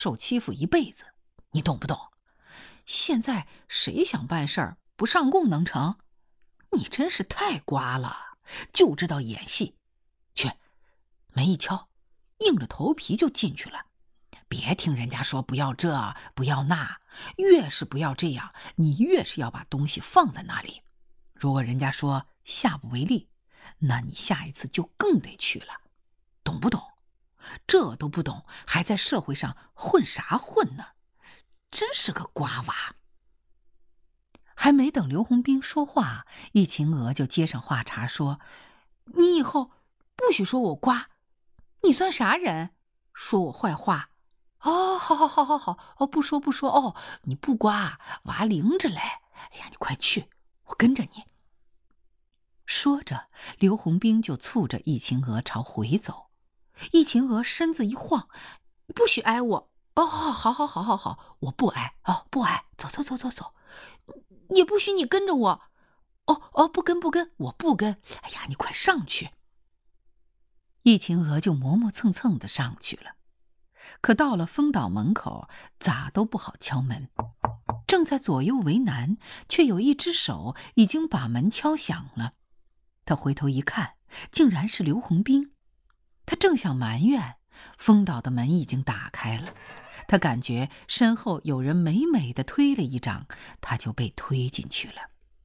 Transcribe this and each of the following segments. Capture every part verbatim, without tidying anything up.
受欺负一辈子，你懂不懂？现在谁想办事儿不上供能成？你真是太瓜了，就知道演戏。去，门一敲，硬着头皮就进去了。别听人家说不要这不要那，越是不要这样，你越是要把东西放在那里。如果人家说下不为例，那你下一次就更得去了，懂不懂？这都不懂，还在社会上混啥混呢？真是个瓜娃。还没等刘洪兵说话，易秦娥就接上话茬说：你以后不许说我瓜，你算啥人？说我坏话？哦，好好好好好，哦，不说不说，哦，你不瓜，娃灵着嘞。哎呀，你快去，我跟着你。说着，刘洪兵就簇着易秦娥朝回走。易秦娥身子一晃，不许挨我。哦，好好好好好，我不挨，哦，不挨，走走走走走。也不许你跟着我。哦哦，不跟不跟，我不跟。哎呀，你快上去。易秦娥就磨磨蹭蹭的上去了。可到了丰岛门口，咋都不好敲门。正在左右为难，却有一只手已经把门敲响了。他回头一看，竟然是刘洪兵。他正想埋怨，丰岛的门已经打开了。他感觉身后有人美美的推了一掌，他就被推进去了。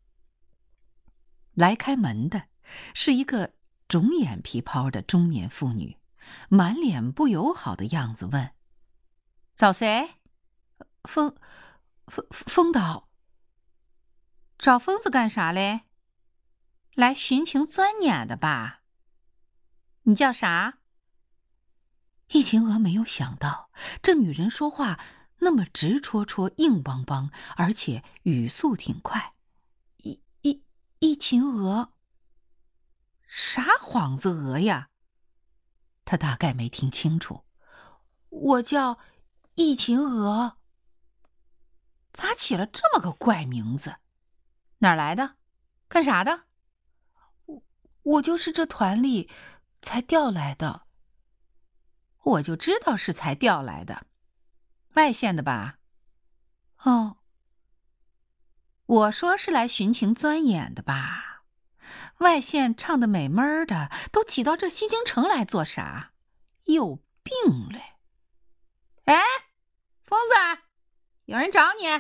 来开门的是一个肿眼皮泡的中年妇女，满脸不友好的样子问：找谁？丰丰丰岛。找疯子干啥嘞？来寻情钻眼的吧。你叫啥？易秦娥没有想到这女人说话那么直戳戳硬邦邦，而且语速挺快。易易易秦娥？啥幌子鹅呀？她大概没听清楚。我叫易秦娥。咋起了这么个怪名字？哪儿来的？干啥的？我我就是这团里才调来的。我就知道是才调来的。外县的吧？哦。我说是来寻情钻眼的吧？外县唱的美闷的，都挤到这西京城来做啥？有病嘞！哎，疯子，有人找你。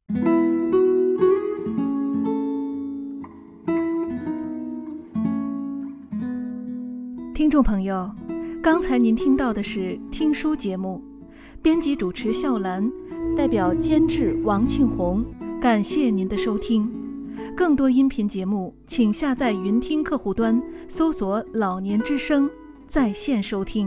听众朋友，刚才您听到的是听书节目，编辑主持笑兰，代表监制王庆红，感谢您的收听。更多音频节目，请下载云听客户端，搜索“老年之声”在线收听。